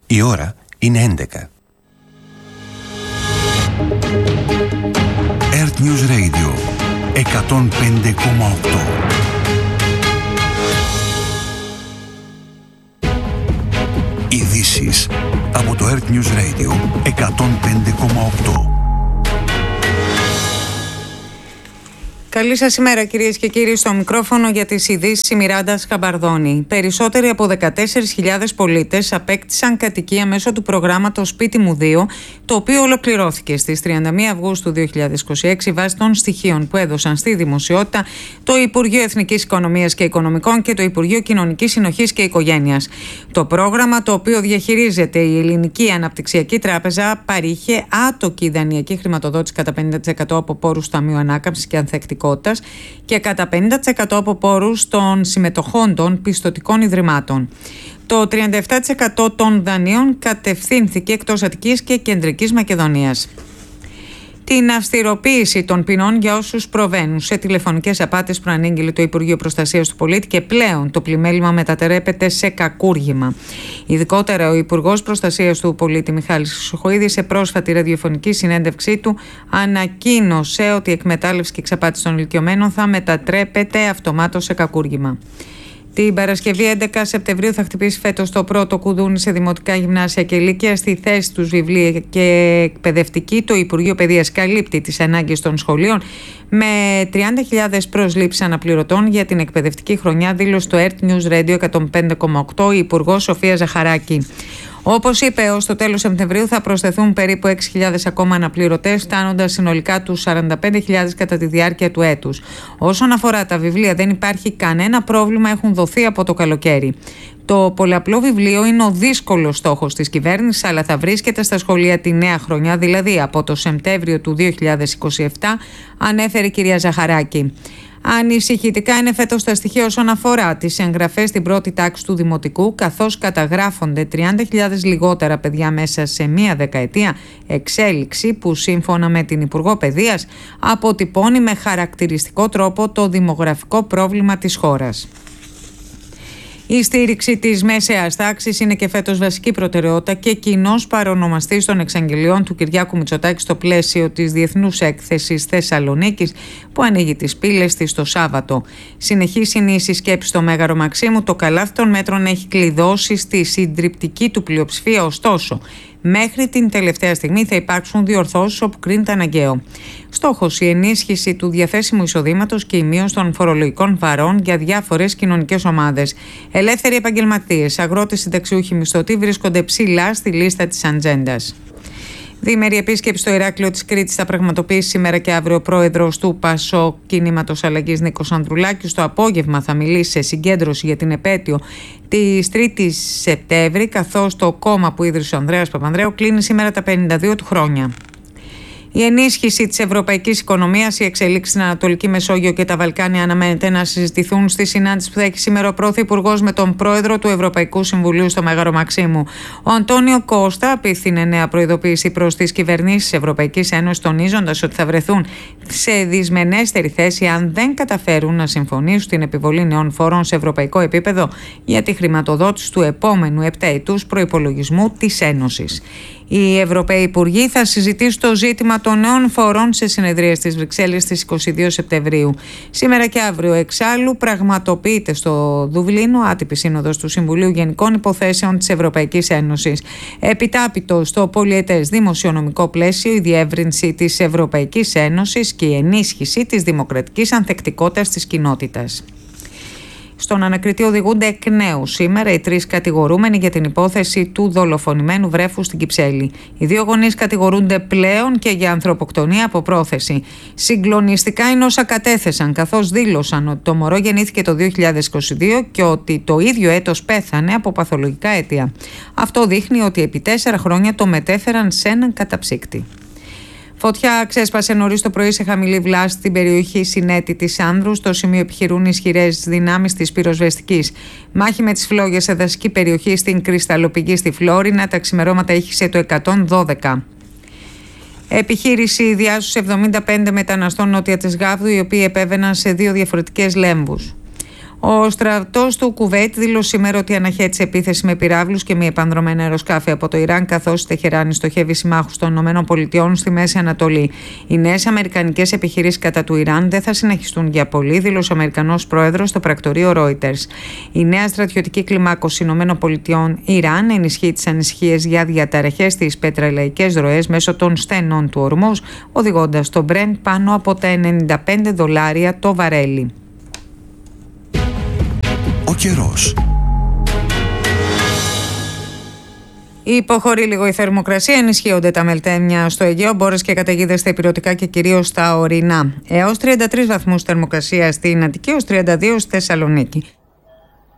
Η ώρα είναι 11. Earth News Radio 105,8. Ειδήσεις από το Earth News Radio 105,8. Καλή σας ημέρα κυρίες και κύριοι, στο μικρόφωνο για τις ειδήσεις η Μιράντα Σκαμπαρδόνη. Περισσότεροι από 14.000 πολίτες απέκτησαν κατοικία μέσω του προγράμματος Σπίτι μου 2, το οποίο ολοκληρώθηκε στις 31 Αυγούστου 2026 βάσει των στοιχείων που έδωσαν στη δημοσιότητα το Υπουργείο Εθνικής Οικονομίας και Οικονομικών και το Υπουργείο Κοινωνικής Συνοχής και Οικογένειας. Το πρόγραμμα, το οποίο διαχειρίζεται η Ελληνική Αναπτυξιακή Τράπεζα, παρήχε άτοκη δανειακή χρηματοδότηση κατά 50% από πόρους του Ταμείου Ανάκαμψης και Ανθεκτικότητας και κατά 50% από πόρους των συμμετοχών των πιστωτικών ιδρυμάτων. Το 37% των δανείων κατευθύνθηκε εκτός Αττικής και Κεντρικής Μακεδονίας. Την αυστηροποίηση των ποινών για όσους προβαίνουν σε τηλεφωνικές απάτες προανήγγειλε το Υπουργείο Προστασίας του Πολίτη και πλέον το πλημέλημα μετατρέπεται σε κακούργημα. Ειδικότερα, ο Υπουργός Προστασίας του Πολίτη Μιχάλης Χρυσοχοΐδης, σε πρόσφατη ραδιοφωνική συνέντευξή του, ανακοίνωσε ότι η εκμετάλλευση και εξαπάτηση των ηλικιωμένων θα μετατρέπεται αυτομάτως σε κακούργημα. Την Παρασκευή 11 Σεπτεμβρίου θα χτυπήσει φέτος το πρώτο κουδούνι σε δημοτικά γυμνάσια και λύκεια. Στη θέση τους βιβλία και εκπαιδευτική, το Υπουργείο Παιδείας καλύπτει τις ανάγκες των σχολείων με 30.000 προσλήψεις αναπληρωτών για την εκπαιδευτική χρονιά, δήλωσε το Earth News Radio 105,8 η Υπουργός Σοφία Ζαχαράκη. Όπως είπε, ως το τέλος Σεπτεμβρίου θα προσθεθούν περίπου 6.000 ακόμα αναπληρωτές, φτάνοντας συνολικά τους 45.000 κατά τη διάρκεια του έτους. Όσον αφορά τα βιβλία, δεν υπάρχει κανένα πρόβλημα, έχουν δοθεί από το καλοκαίρι. Το πολλαπλό βιβλίο είναι ο δύσκολος στόχος της κυβέρνησης, αλλά θα βρίσκεται στα σχολεία τη νέα χρονιά, δηλαδή από το Σεπτέμβριο του 2027, ανέφερε η κυρία Ζαχαράκη. Ανησυχητικά είναι φέτος τα στοιχεία όσον αφορά τις εγγραφές στην πρώτη τάξη του Δημοτικού, καθώς καταγράφονται 30.000 λιγότερα παιδιά μέσα σε μία δεκαετία, εξέλιξη που σύμφωνα με την Υπουργό Παιδείας αποτυπώνει με χαρακτηριστικό τρόπο το δημογραφικό πρόβλημα της χώρας. Η στήριξη της μέσαιας τάξης είναι και φέτος βασική προτεραιότητα και κοινός παρονομαστής των εξαγγελιών του Κυριάκου Μητσοτάκη στο πλαίσιο της Διεθνούς Έκθεσης Θεσσαλονίκης που ανοίγει τις πύλες της το Σάββατο. Συνεχής είναι η συσκέψη στο Μέγαρο Μαξίμου. Το καλάθι των μέτρων έχει κλειδώσει στη συντριπτική του πλειοψηφία, ωστόσο μέχρι την τελευταία στιγμή θα υπάρξουν διορθώσεις όπου κρίνεται αναγκαίο. Στόχος η ενίσχυση του διαθέσιμου εισοδήματος και η μείωση των φορολογικών βαρών για διάφορες κοινωνικές ομάδες. Ελεύθεροι επαγγελματίες, αγρότες, συνταξιούχοι, μισθωτοί βρίσκονται ψηλά στη λίστα της ατζέντας. Διήμερη επίσκεψη στο Ηράκλειο της Κρήτης θα πραγματοποιήσει σήμερα και αύριο ο πρόεδρος του ΠΑΣΟΚ Κινήματος Αλλαγής Νίκος Ανδρουλάκης. Το απόγευμα θα μιλήσει σε συγκέντρωση για την επέτειο της 3ης Σεπτέμβρη, καθώς το κόμμα που ίδρυσε ο Ανδρέας Παπανδρέου κλείνει σήμερα τα 52 του χρόνια. Η ενίσχυση της ευρωπαϊκής οικονομίας, η εξέλιξη στην Ανατολική Μεσόγειο και τα Βαλκάνια αναμένεται να συζητηθούν στη συνάντηση που θα έχει σήμερα ο Πρωθυπουργός με τον Πρόεδρο του Ευρωπαϊκού Συμβουλίου στο Μέγαρο Μαξίμου. Ο Αντώνιο Κώστα απίθυνε νέα προειδοποίηση προς τις κυβερνήσεις της Ευρωπαϊκής Ένωσης, τονίζοντας ότι θα βρεθούν σε δυσμενέστερη θέση αν δεν καταφέρουν να συμφωνήσουν στην επιβολή νέων φόρων σε ευρωπαϊκό επίπεδο για τη χρηματοδότηση του επόμενου επταετούς προϋπολογισμού της Ένωσης. Οι Ευρωπαίοι Υπουργοί θα συζητήσουν το ζήτημα των νέων φορών σε συνεδρίες στις Βρυξέλλες στις 22 Σεπτεμβρίου. Σήμερα και αύριο, εξάλλου, πραγματοποιείται στο Δουβλίνο άτυπη σύνοδος του Συμβουλίου Γενικών Υποθέσεων της Ευρωπαϊκής Ένωσης. Επιτάπητο στο πολυετές δημοσιονομικό πλαίσιο, η διεύρυνση της Ευρωπαϊκής Ένωσης και η ενίσχυση της δημοκρατικής ανθεκτικότητας της κοινότητας. Στον ανακριτή οδηγούνται εκ νέου σήμερα οι 3 κατηγορούμενοι για την υπόθεση του δολοφονημένου βρέφου στην Κυψέλη. Οι 2 γονείς κατηγορούνται πλέον και για ανθρωποκτονία από πρόθεση. Συγκλονιστικά είναι όσα κατέθεσαν, καθώς δήλωσαν ότι το μωρό γεννήθηκε το 2022 και ότι το ίδιο έτος πέθανε από παθολογικά αίτια. Αυτό δείχνει ότι επί 4 χρόνια το μετέφεραν σε έναν καταψύκτη. Φωτιά ξέσπασε νωρίς το πρωί σε χαμηλή βλάση στην περιοχή Συνέτη της Άνδρου. Στο σημείο επιχειρούν ισχυρές δυνάμεις της πυροσβεστικής. Μάχη με τις φλόγες σε δασική περιοχή στην Κρυσταλλοπηγή στη Φλόρινα. Τα ξημερώματα ήχησε το 112. Επιχείρηση διάσωση 75 μεταναστών νότια της Γάβδου, οι οποίοι επέβαιναν σε 2 διαφορετικές λέμβους. Ο στρατός του Κουβέιτ δήλωσε σήμερα ότι αναχέτησε επίθεση με πυράβλους και μη επανδρομένα αεροσκάφη από το Ιράν, καθώς η Τεχεράνη στοχεύει συμμάχους των ΗΠΑ στη Μέση Ανατολή. Οι νέες αμερικανικές επιχειρήσεις κατά του Ιράν δεν θα συνεχιστούν για πολύ, δήλωσε ο Αμερικανός πρόεδρος στο πρακτορείο Reuters. Η νέα στρατιωτική κλιμάκωση ΗΠΑ-Ιράν ενισχύει τις ανησυχίες για διαταραχές στις πετρελαϊκές ροές μέσω των στενών του ορμούς, οδηγώντας το Brent πάνω από τα $95 το βαρέλι. Ο καιρός. Υποχωρεί λίγο η θερμοκρασία, ενισχύονται τα μελτέμια στο Αιγαίο, μπόρες και καταιγίδες στα ηπειρωτικά και κυρίως στα ορεινά. Έως 33 βαθμούς θερμοκρασία στην Αττική, έως 32 στη Θεσσαλονίκη.